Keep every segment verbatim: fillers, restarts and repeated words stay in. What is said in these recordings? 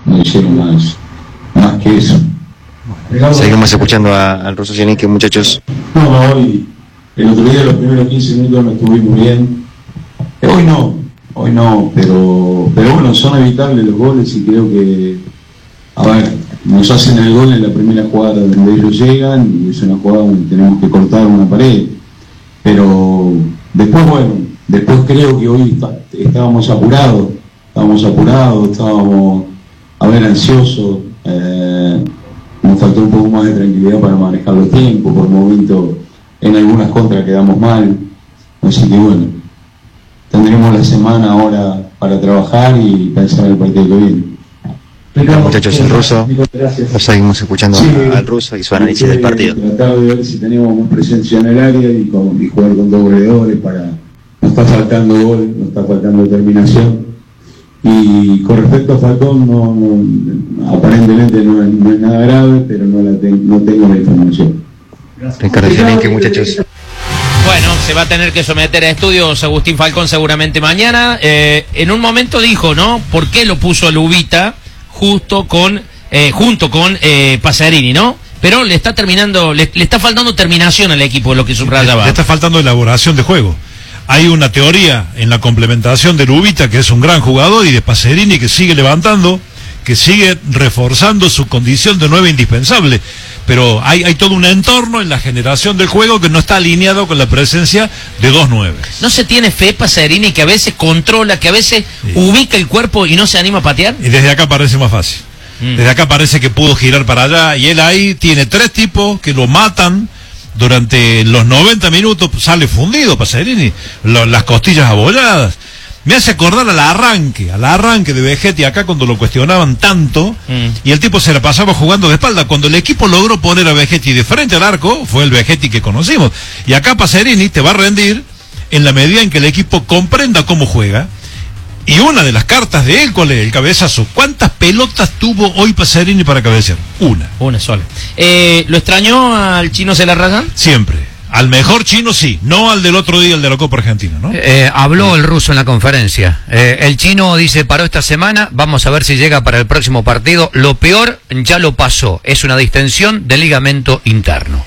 no hicieron más, más que eso. Seguimos escuchando a, al ruso Sienique, muchachos. No, no, hoy, el otro día los primeros quince minutos no estuvimos bien. Eh, hoy no, hoy no, pero, pero bueno, son evitables los goles y creo que, a ver, nos hacen el gol en la primera jugada donde ellos llegan y es una jugada donde tenemos que cortar una pared. Pero después, bueno, después creo que hoy está, estábamos apurados, estábamos apurados, estábamos, a ver, ansiosos. Eh, nos faltó un poco más de tranquilidad para manejar los tiempos, por momentos en algunas contras quedamos mal, así que bueno, tendremos la semana ahora para trabajar y pensar el partido que viene. Bueno, muchachos, el ruso, lo seguimos escuchando sí, al ruso y su análisis del partido. Tratar de ver si tenemos más presencia en el área y, con, y jugar con dos goleadores para, no está faltando gol, no está faltando determinación. Y con respecto a Falcón, no, no, aparentemente no es, no es nada grave, pero no, la te, no tengo la información. Ricardo Sienique, muchachos. Bueno, se va a tener que someter a estudios Agustín Falcón seguramente mañana. Eh, en un momento dijo, ¿no? ¿Por qué lo puso a Lubita justo con, eh, junto con eh, Pacerini, ¿no? Pero le está terminando, le, le está faltando terminación al equipo, lo que subrayaba. Le está faltando elaboración de juego. Hay una teoría en la complementación de Lubita, que es un gran jugador, y de Pacerini, que sigue levantando, que sigue reforzando su condición de nueve indispensable. Pero hay, hay todo un entorno en la generación del juego que no está alineado con la presencia de dos nueves. ¿No se tiene fe Pacerini, que a veces controla, que a veces sí. ubica el cuerpo y no se anima a patear? Y desde acá parece más fácil. Mm. Desde acá parece que pudo girar para allá, y él ahí tiene tres tipos que lo matan. Durante los noventa minutos sale fundido Pacerini, lo, las costillas abolladas. Me hace acordar al arranque, al arranque de Vegetti acá cuando lo cuestionaban tanto, mm. y el tipo se la pasaba jugando de espalda. Cuando el equipo logró poner a Vegetti de frente al arco, fue el Vegetti que conocimos. Y acá Pacerini te va a rendir en la medida en que el equipo comprenda cómo juega. Y una de las cartas de él, ¿cuál es? El cabezazo. ¿Cuántas pelotas tuvo hoy Pacerini para cabecear? Una. Una sola. Eh, ¿Lo extrañó al Chino Celarrayán? Siempre. Al mejor Chino sí, no al del otro día, el de la Copa Argentina, ¿no? Eh, habló el ruso en la conferencia. Eh, el Chino dice, paró esta semana, vamos a ver si llega para el próximo partido. Lo peor ya lo pasó, es una distensión del ligamento interno.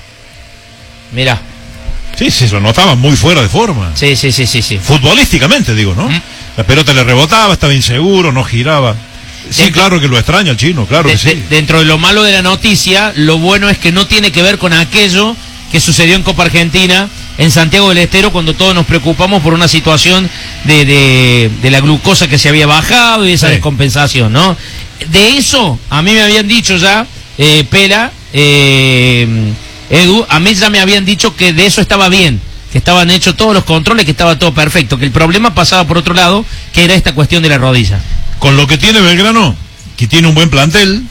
Mirá. Sí, sí, lo notaba muy fuera de forma. Sí, sí, sí, sí, sí. Futbolísticamente, digo, ¿no? ¿Mm? La pelota le rebotaba, estaba inseguro, no giraba. Sí, dentro, claro que lo extraña el Chino, claro de, que sí. De, dentro de lo malo de la noticia, lo bueno es que no tiene que ver con aquello que sucedió en Copa Argentina, en Santiago del Estero, cuando todos nos preocupamos por una situación de, de, de la glucosa que se había bajado y esa sí. descompensación, ¿no? De eso, a mí me habían dicho ya, eh, Pela, eh, Edu, a mí ya me habían dicho que de eso estaba bien, que estaban hechos todos los controles, que estaba todo perfecto, que el problema pasaba por otro lado, que era esta cuestión de la rodilla. Con lo que tiene Belgrano, que tiene un buen plantel,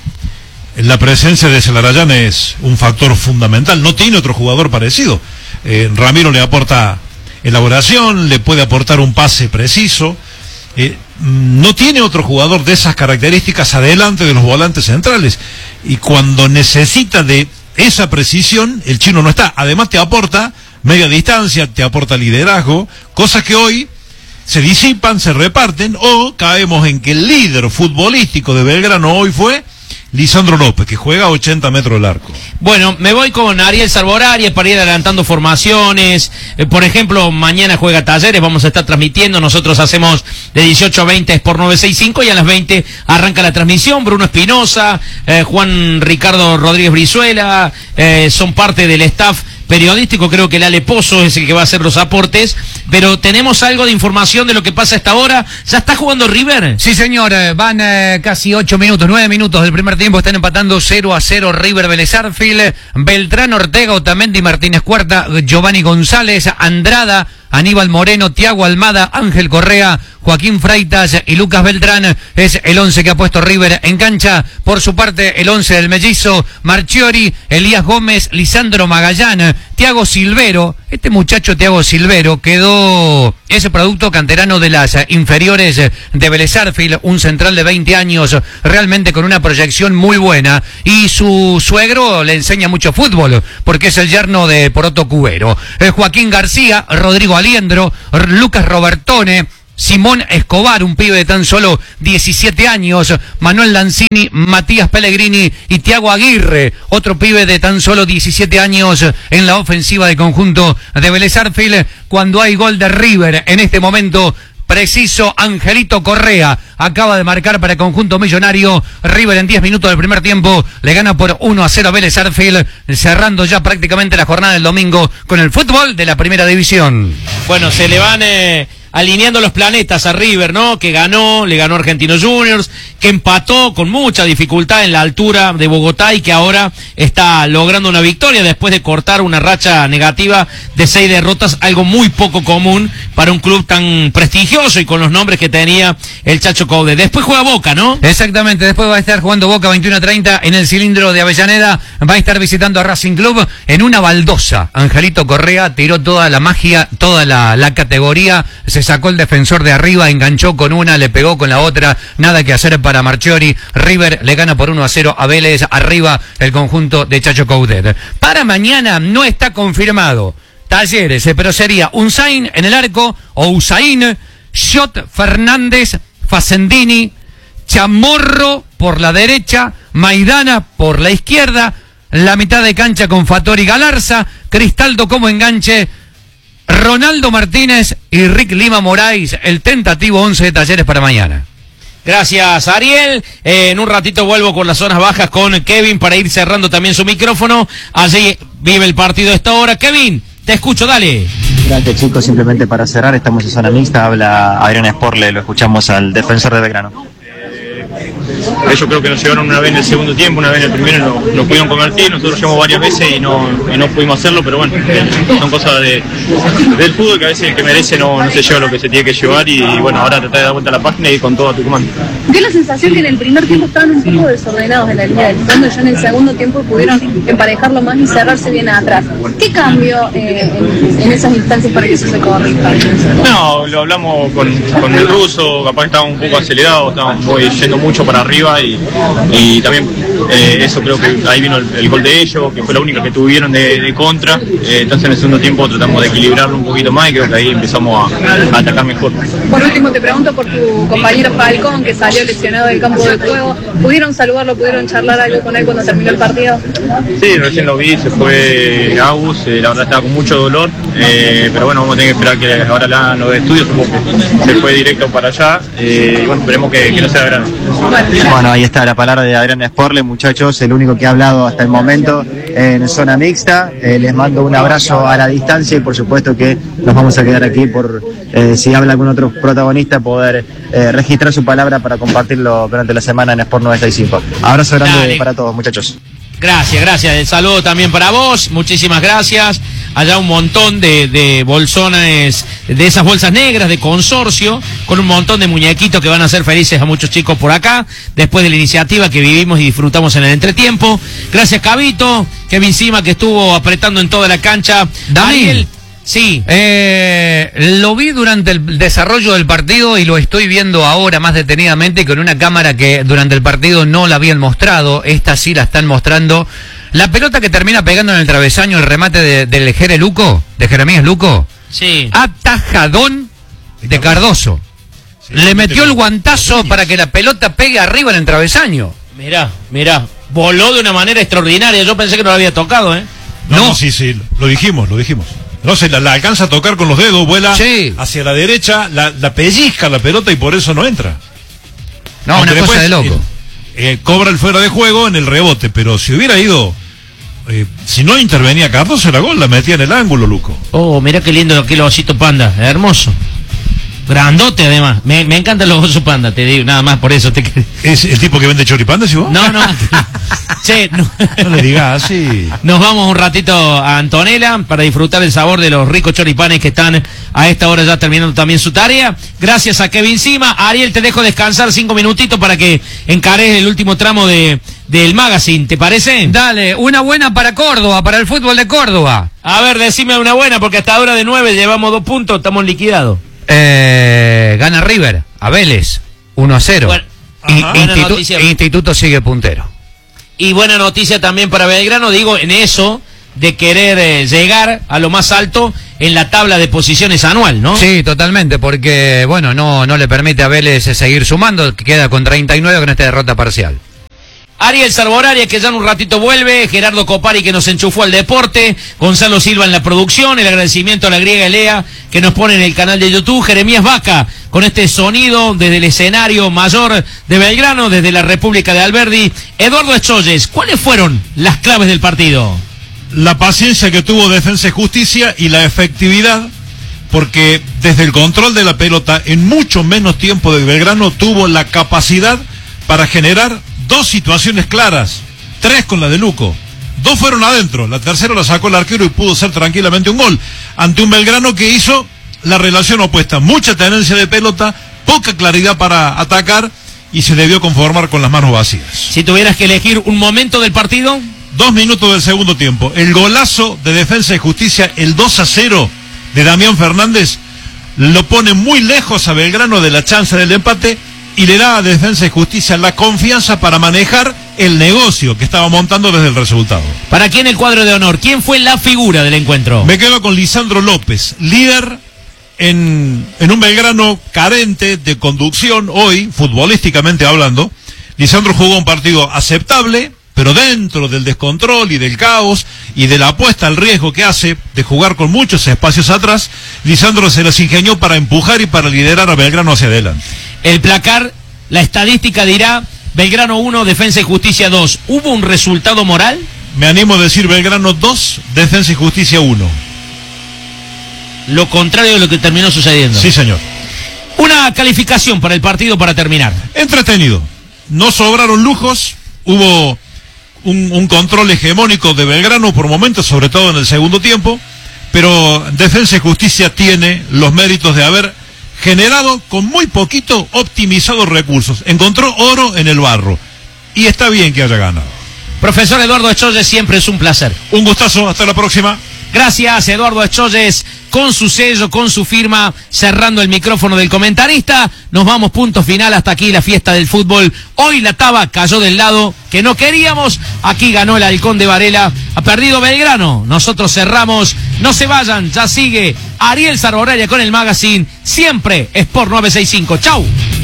la presencia de Celarayán es un factor fundamental, no tiene otro jugador parecido. Eh, Ramiro le aporta elaboración, le puede aportar un pase preciso, eh, no tiene otro jugador de esas características adelante de los volantes centrales, y cuando necesita de esa precisión, el Chino no está. Además te aporta media distancia, te aporta liderazgo, cosas que hoy se disipan, se reparten, o caemos en que el líder futbolístico de Belgrano hoy fue Lisandro López, que juega a ochenta metros del arco. Bueno, me voy con Ariel Salvorari para ir adelantando formaciones. Eh, por ejemplo, mañana juega Talleres, vamos a estar transmitiendo. Nosotros hacemos de dieciocho a veinte Sport novecientos sesenta y cinco y a las veinte arranca la transmisión. Bruno Espinosa, eh, Juan Ricardo Rodríguez Brizuela, eh, son parte del staff periodístico. Creo que el Ale Pozo es el que va a hacer los aportes, pero tenemos algo de información de lo que pasa a esta hora. ¿Ya está jugando River? Sí, señor, van eh, casi ocho minutos, nueve minutos del primer tiempo, están empatando cero a cero River Vélez Sarsfield, Beltrán, Ortega, Otamendi, Martínez Cuarta, Giovanni González, Andrada, Aníbal Moreno, Tiago Almada, Ángel Correa, Joaquín Freitas y Lucas Beltrán es el once que ha puesto River en cancha. Por su parte, el once del mellizo, Marchiori, Elías Gómez, Lisandro Magallán, Tiago Silvero. Este muchacho Tiago Silvero quedó ese producto canterano de las inferiores de Vélez Sarsfield, un central de veinte años, realmente con una proyección muy buena, y su suegro le enseña mucho fútbol, porque es el yerno de Poroto Cubero. Eh, Joaquín García, Rodrigo Aliendro, Lucas Robertone, Simón Escobar, un pibe de tan solo diecisiete años, Manuel Lanzini, Matías Pellegrini y Thiago Aguirre, otro pibe de tan solo diecisiete años en la ofensiva del conjunto de Vélez Sarsfield. Cuando hay gol de River en este momento preciso, Angelito Correa acaba de marcar para el conjunto millonario. River en diez minutos del primer tiempo le gana por uno a cero a Vélez Sarsfield, cerrando ya prácticamente la jornada del domingo con el fútbol de la primera división. Bueno, se le van eh, alineando los planetas a River, ¿no? Que ganó, le ganó Argentinos Juniors, que empató con mucha dificultad en la altura de Bogotá y que ahora está logrando una victoria después de cortar una racha negativa de seis derrotas, algo muy poco común para un club tan prestigioso y con los nombres que tenía el Chacho Coudet. Después juega Boca, ¿no? Exactamente, después va a estar jugando Boca veintiuno a treinta en el cilindro de Avellaneda, va a estar visitando a Racing Club en una baldosa. Angelito Correa tiró toda la magia, toda la, la categoría, se sacó el defensor de arriba, enganchó con una, le pegó con la otra, nada que hacer para Marchiori. River le gana por uno a cero a Vélez, arriba el conjunto de Chacho Coudet. Para mañana no está confirmado Talleres, pero sería Unzain en el arco, o Usain, Shot Fernández, Facendini, Chamorro por la derecha, Maidana por la izquierda, la mitad de cancha con Fattori Galarza, Cristaldo como enganche, Ronaldo Martínez y Rick Lima Moraes, el tentativo once de Talleres para mañana. Gracias, Ariel. Eh, en un ratito vuelvo con las zonas bajas con Kevin para ir cerrando también su micrófono. Allí vive el partido a esta hora. Kevin, te escucho, dale. Gracias, chicos. Simplemente para cerrar, estamos en zona mixta. Habla Adrián Sporle, lo escuchamos al defensor de Belgrano. Ellos creo que nos llegaron una vez en el segundo tiempo, una vez en el primero, no, no pudieron convertir, nosotros llegamos varias veces y no, y no pudimos hacerlo, pero bueno, eh, son cosas de, del fútbol que a veces el que merece no, no se lleva lo que se tiene que llevar y bueno, ahora tratar de dar vuelta a la página y con todo a tu comando. Dio la sensación que en el primer tiempo estaban un poco desordenados en la línea del fondo y ya en el segundo tiempo pudieron emparejarlo más y cerrarse bien atrás. ¿Qué cambió eh, en, en esas instancias para que eso se corrija? No, lo hablamos con, con el ruso, capaz que estábamos un poco acelerados, estábamos muy, yendo mucho para arriba y, y también eh, eso creo que ahí vino el, el gol de ellos, que fue la única que tuvieron de, de contra, eh, entonces en el segundo tiempo tratamos de equilibrarlo un poquito más y creo que ahí empezamos a, a atacar mejor. Por último te pregunto por tu compañero Falcón que salió lesionado del campo de juego, ¿pudieron saludarlo, pudieron charlar algo con él cuando terminó el partido? Sí, recién lo vi, se fue Agus, eh, la verdad estaba con mucho dolor, eh, pero bueno, vamos a tener que esperar que ahora le hagan los estudios, supongo que se fue directo para allá, eh, y bueno, esperemos que, que no sea grave. Bueno, ahí está la palabra de Adrián Sporle, muchachos, el único que ha hablado hasta el momento en zona mixta. Eh, les mando un abrazo a la distancia y por supuesto que nos vamos a quedar aquí por, eh, si habla algún otro protagonista, poder eh, registrar su palabra para compartirlo durante la semana en Sport noventa y cinco. Abrazo grande Dale. Para todos, muchachos. Gracias, gracias. El saludo también para vos. Muchísimas gracias. Allá un montón de, de bolsones, de esas bolsas negras de consorcio, con un montón de muñequitos que van a hacer felices a muchos chicos por acá, después de la iniciativa que vivimos y disfrutamos en el entretiempo. Gracias, Cabito, Kevin Sima, que estuvo apretando en toda la cancha. Daniel. Sí. Eh, lo vi durante el desarrollo del partido y lo estoy viendo ahora más detenidamente con una cámara que durante el partido no la habían mostrado. Esta sí la están mostrando. La pelota que termina pegando en el travesaño, el remate de, del Jere Luco, de Jeremías Luco. Sí. Atajadón de Cardoso. Sí, le metió el guantazo para que la pelota pegue arriba en el travesaño. Mirá, mirá. Voló de una manera extraordinaria. Yo pensé que no lo había tocado, ¿eh? No, no sí, sí. Lo dijimos, lo dijimos. No se la, la alcanza a tocar con los dedos, vuela sí. hacia la derecha, la, la pellizca la pelota y por eso no entra. No, aunque una cosa de loco. Eh, eh, cobra el fuera de juego en el rebote, pero si hubiera ido, eh, si no intervenía Cardoso, era gol, la metía en el ángulo, Luco. Oh, mirá qué lindo aquel osito panda, hermoso. Grandote además, me, me encantan los osos panda, te digo, nada más por eso. Te... ¿Es el tipo que vende choripanda, si vos? No, no. Che, no. No le digas así. Nos vamos un ratito a Antonella para disfrutar el sabor de los ricos choripanes que están a esta hora ya terminando también su tarea. Gracias a Kevin Sima. Ariel, te dejo descansar cinco minutitos para que encares el último tramo de del magazine, ¿te parece? Dale, una buena para Córdoba, para el fútbol de Córdoba. A ver, decime una buena, porque hasta ahora de nueve llevamos dos puntos, estamos liquidados. Eh, gana River a Vélez uno a cero. Bueno, Institu Instituto sigue puntero. Y buena noticia también para Belgrano, digo, en eso de querer eh, llegar a lo más alto en la tabla de posiciones anual, ¿no? Sí, totalmente, porque, bueno, no, no le permite a Vélez seguir sumando, que queda con treinta y nueve con esta derrota parcial. Ariel Sarboraria, que ya en un ratito vuelve, Gerardo Copari, que nos enchufó al deporte, Gonzalo Silva en la producción, el agradecimiento a la griega Elea, que nos pone en el canal de YouTube, Jeremías Vaca, con este sonido desde el escenario mayor de Belgrano, desde la República de Alberdi. Eduardo Escholles, ¿cuáles fueron las claves del partido? La paciencia que tuvo Defensa y Justicia y la efectividad, porque desde el control de la pelota, en mucho menos tiempo de Belgrano, tuvo la capacidad para generar dos situaciones claras, tres con la de Luco, dos fueron adentro, la tercera la sacó el arquero y pudo ser tranquilamente un gol, ante un Belgrano que hizo la relación opuesta, mucha tenencia de pelota, poca claridad para atacar y se debió conformar con las manos vacías. Si tuvieras que elegir un momento del partido... Dos minutos del segundo tiempo, el golazo de Defensa y Justicia, el dos a cero de Damián Fernández, lo pone muy lejos a Belgrano de la chance del empate y le da a Defensa y Justicia la confianza para manejar el negocio que estaba montando desde el resultado. ¿Para quién el cuadro de honor? ¿Quién fue la figura del encuentro? Me quedo con Lisandro López, líder en, en un Belgrano carente de conducción hoy, futbolísticamente hablando. Lisandro jugó un partido aceptable, pero dentro del descontrol y del caos y de la apuesta al riesgo que hace de jugar con muchos espacios atrás, Lisandro se las ingenió para empujar y para liderar a Belgrano hacia adelante. El placar, la estadística dirá Belgrano uno, Defensa y Justicia dos. ¿Hubo un resultado moral? Me animo a decir Belgrano dos, Defensa y Justicia uno. Lo contrario de lo que terminó sucediendo. Sí, señor. Una calificación para el partido para terminar. Entretenido. No sobraron lujos, hubo un, un control hegemónico de Belgrano por momentos, sobre todo en el segundo tiempo, pero Defensa y Justicia tiene los méritos de haber generado con muy poquito, optimizado recursos. Encontró oro en el barro. Y está bien que haya ganado. Profesor Eduardo Escholles, siempre es un placer. Un gustazo, hasta la próxima. Gracias, Eduardo Escholles, con su sello, con su firma, cerrando el micrófono del comentarista. Nos vamos, punto final, hasta aquí la fiesta del fútbol. Hoy la Taba cayó del lado que no queríamos. Aquí ganó el Halcón de Varela. Ha perdido Belgrano. Nosotros cerramos. No se vayan, ya sigue Ariel Sarboraria con el magazine. Siempre Sport novecientos sesenta y cinco. Chau.